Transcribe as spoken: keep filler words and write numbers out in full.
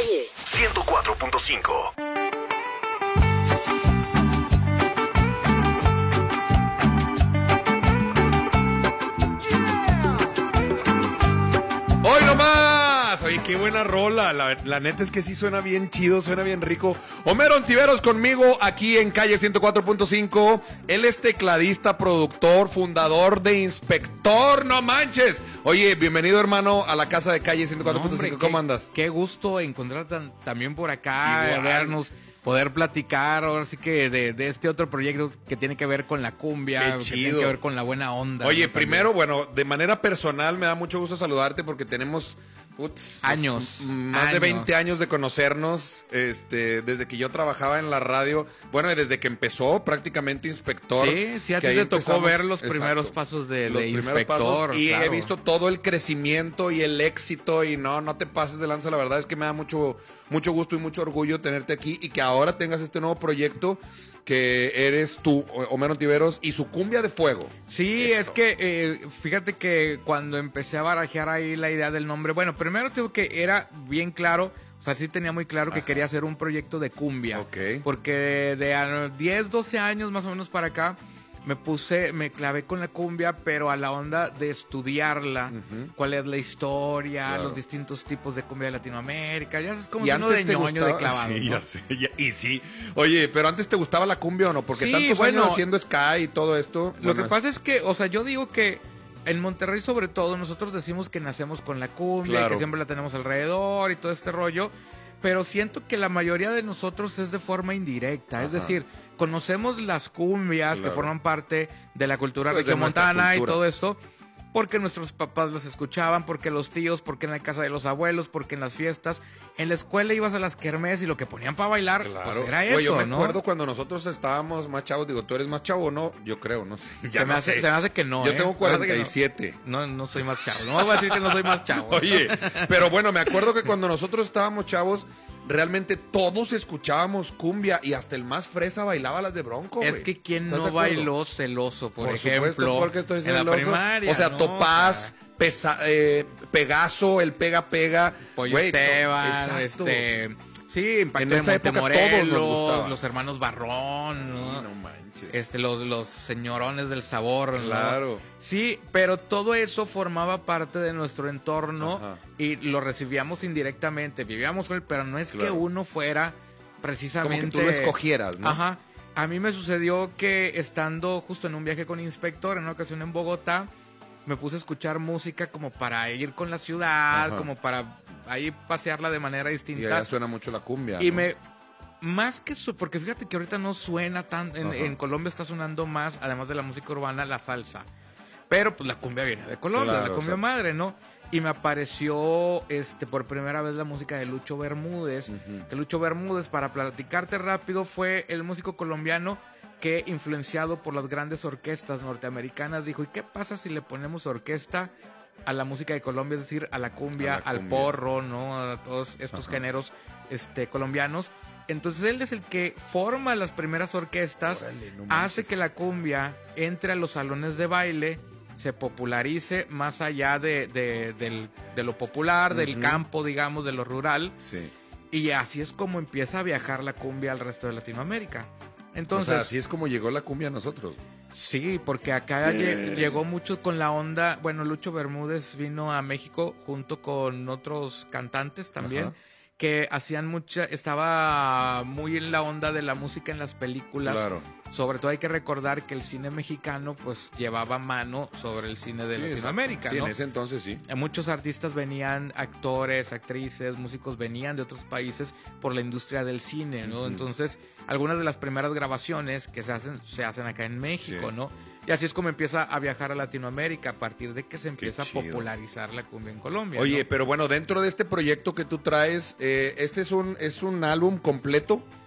calle ciento cuatro punto cinco. ¡Hoy nomás! Oye, qué buena rola. La, la neta es que sí suena bien chido, suena bien rico. Homero Ontiveros conmigo aquí en calle ciento cuatro punto cinco. Él es tecladista, productor, fundador de Inspector. ¡No manches! Oye, bienvenido, hermano, a la casa de calle ciento cuatro punto cinco. No, ¿cómo andas? Qué gusto encontrar tan, también por acá, Igual. vernos, poder platicar, ahora sí que de, de este otro proyecto que tiene que ver con la cumbia, Qué que chido. tiene que ver con la buena onda. Oye, ¿no? primero, bueno, de manera personal me da mucho gusto saludarte porque tenemos uts, años, pues, más años. de veinte años de conocernos, este, desde que yo trabajaba en la radio, bueno, y desde que empezó prácticamente Inspector. Sí, sí, a que ti ahí te tocó empezamos, ver los exacto, primeros pasos de, los de primeros Inspector. pasos, y claro. he visto todo el crecimiento y el éxito, y no, no te pases de lanza, la verdad es que me da mucho, mucho gusto y mucho orgullo tenerte aquí, y que ahora tengas este nuevo proyecto que eres tú, Homero Ontiveros, y su cumbia de fuego. Sí, Eso. es que eh, fíjate que cuando empecé a barajear ahí la idea del nombre, bueno, primero tengo que era bien claro, o sea, sí tenía muy claro que Ajá. quería hacer un proyecto de cumbia. Ok. Porque de a diez, doce años más o menos para acá, me puse, me clavé con la cumbia, pero a la onda de estudiarla, Ujú. cuál es la historia, Claro. los distintos tipos de cumbia de Latinoamérica, ya sabes como Y uno de antes te ñoño, de gustaba, clavado. sí, ¿no? ya sé, ya- y sí. Oye, pero antes te gustaba la cumbia o no, porque Sí, tantos bueno, años haciendo ska y todo esto. Lo bueno, que pasa es que, o sea, yo digo que en Monterrey sobre todo, nosotros decimos que nacemos con la cumbia, Claro. que siempre la tenemos alrededor y todo este rollo, pero siento que la mayoría de nosotros es de forma indirecta, Ajá. es decir, conocemos las cumbias Claro. que forman parte de la cultura Pues de nuestra regiomontana y cultura. todo esto, porque nuestros papás las escuchaban, porque los tíos, porque en la casa de los abuelos, porque en las fiestas, en la escuela ibas a las kermés y lo que ponían para bailar, Claro. pues era Oye, eso, yo me ¿no? acuerdo cuando nosotros estábamos más chavos, digo, ¿tú eres más chavo o no? Yo creo, no sé. Ya se, me no hace, sé. se me hace que no, Yo ¿eh? tengo Se me hace que cuarenta y siete. No, no soy más chavo. No voy a decir que no soy más chavo. Oye, pero bueno, me acuerdo que cuando nosotros estábamos chavos, realmente todos escuchábamos cumbia y hasta el más fresa bailaba las de Bronco. Es güey. que quién ¿Estás de no acuerdo? bailó celoso, por, Por ejemplo. supuesto, porque estoy en la celoso. primaria. O sea, ¿no? Topaz, Pesa- eh, Pegaso, el Pega Pega. Pollo güey, to- Esteban, exacto. este... Sí, Impacto En de esa época Montemorelos, todos nos gustaba. los hermanos Barrón, ¿no? Sí, no manches. Este, los, los señorones del sabor, ¿no? Claro. Sí, pero todo eso formaba parte de nuestro entorno Ajá. y lo recibíamos indirectamente. Vivíamos con él, pero no es Claro. que uno fuera precisamente... Como que tú lo escogieras, ¿no? Ajá. A mí me sucedió que estando justo en un viaje con Inspector, en una ocasión en Bogotá, me puse a escuchar música como para ir con la ciudad, Ajá. como para ahí pasearla de manera Y distinta. allá suena mucho la cumbia. Y ¿no? me... Más que eso, porque fíjate que ahorita no suena tan... En, Ajá. en Colombia está sonando más, además de la música urbana, la salsa. Pero pues la cumbia viene de Colombia, Claro, la cumbia o sea. madre, ¿no? Y me apareció este por primera vez la música de Lucho Bermúdez. Ujú. Que Lucho Bermúdez, para platicarte rápido, fue el músico colombiano que, influenciado por las grandes orquestas norteamericanas, dijo, ¿y qué pasa si le ponemos orquesta a la música de Colombia? Es decir, a la cumbia, A la al cumbia. porro, ¿no? A todos estos Ajá. géneros este, colombianos. Entonces él es el que forma las primeras orquestas, Órale, no hace manches. que la cumbia entre a los salones de baile, se popularice más allá de, de, del- de lo popular, del Ujú. campo, digamos, de lo rural. Sí. Y así es como empieza a viajar la cumbia al resto de Latinoamérica. Entonces, o sea, así es como llegó la cumbia a nosotros. sí, porque acá lle- llegó mucho con la onda. Bueno, Lucho Bermúdez vino a México junto con otros cantantes también. Ajá. Que hacían mucha, estaba muy en la onda de la música en las películas. Claro. Sobre todo hay que recordar que el cine mexicano pues llevaba mano sobre el cine de Sí, Latinoamérica, exacto. Sí, ¿no? en ese entonces sí. Eh, Muchos artistas venían, actores, actrices, músicos venían de otros países por la industria del cine, ¿no? Ujú. Entonces, algunas de las primeras grabaciones que se hacen, se hacen acá en México, Sí. ¿no? Y así es como empieza a viajar a Latinoamérica, a partir de que se empieza a chido. popularizar la cumbia en Colombia. Oye, ¿no? pero bueno, dentro de este proyecto que tú traes, eh, este es un, es un álbum completo.